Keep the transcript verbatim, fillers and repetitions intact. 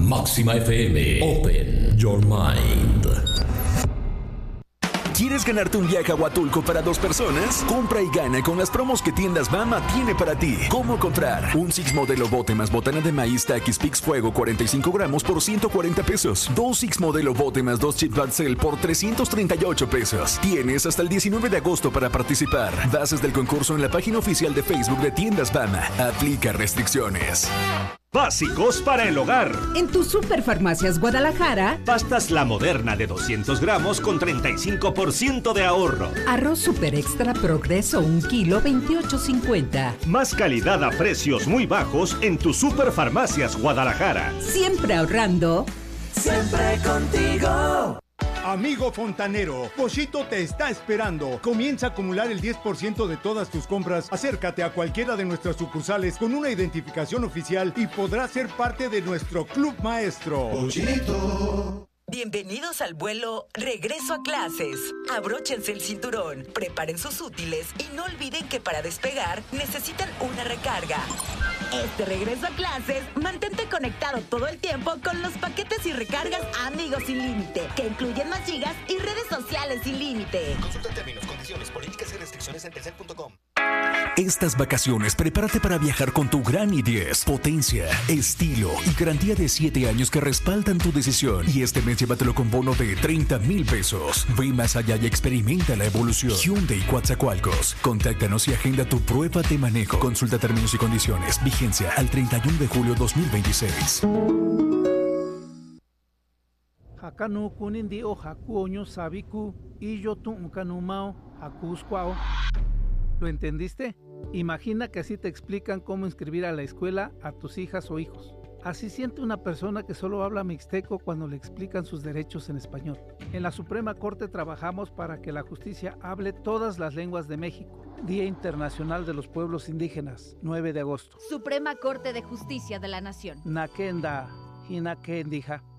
Máxima F M. Open your mind. ¿Quieres ganarte un viaje a Huatulco para dos personas? Compra y gana con las promos que Tiendas Bama tiene para ti. ¿Cómo comprar? Un Six modelo bote más botana de maíz Takis Pix Fuego cuarenta y cinco gramos por ciento cuarenta pesos. Dos Six modelo bote más dos chips Barcel por trescientos treinta y ocho pesos. Tienes hasta el diecinueve de agosto para participar. Bases del concurso en la página oficial de Facebook de Tiendas Bama. Aplica restricciones. Básicos para el hogar. En tu Superfarmacias Guadalajara, pastas La Moderna de doscientos gramos con treinta y cinco por ciento de ahorro. Arroz Super Extra Progreso un kilo veintiocho cincuenta. Más calidad a precios muy bajos en tu Superfarmacias Guadalajara. Siempre ahorrando. Siempre contigo. Amigo fontanero, Pochito te está esperando. Comienza a acumular el diez por ciento de todas tus compras. Acércate a cualquiera de nuestras sucursales con una identificación oficial y podrás ser parte de nuestro club maestro. Pochito. Bienvenidos al vuelo Regreso a Clases. Abróchense el cinturón, preparen sus útiles y no olviden que para despegar necesitan una recarga. Este regreso a clases, mantente conectado todo el tiempo con los paquetes y recargas Amigos Sin Límite, que incluyen más gigas y redes sociales sin límite. Consulta términos, condiciones, políticas y restricciones en telcel punto com. Estas vacaciones, prepárate para viajar con tu Gran i diez. Potencia, estilo y garantía de siete años que respaldan tu decisión. Y este mes llévatelo con bono de treinta mil pesos. Ve más allá y experimenta la evolución. Hyundai Coatzacoalcos. Contáctanos y agenda tu prueba de manejo. Consulta términos y condiciones. Vigencia al treinta y uno de julio dos mil veintiséis. Hakanu kunindi o haku oño sabiku y yo tu unkanumao hakuskwao. ¿Lo entendiste? Imagina que así te explican cómo inscribir a la escuela a tus hijas o hijos. Así siente una persona que solo habla mixteco cuando le explican sus derechos en español. En la Suprema Corte trabajamos para que la justicia hable todas las lenguas de México. Día Internacional de los Pueblos Indígenas, nueve de agosto. Suprema Corte de Justicia de la Nación. Nakenda, Hinakendija.